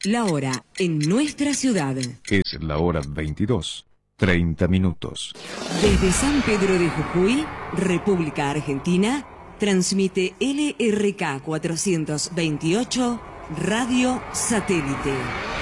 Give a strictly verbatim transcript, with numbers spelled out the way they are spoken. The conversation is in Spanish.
La hora en nuestra ciudad. Es la hora veintidós, treinta minutos. Desde San Pedro de Jujuy, República Argentina, transmite L R K cuatrocientos veintiocho Radio Satélite.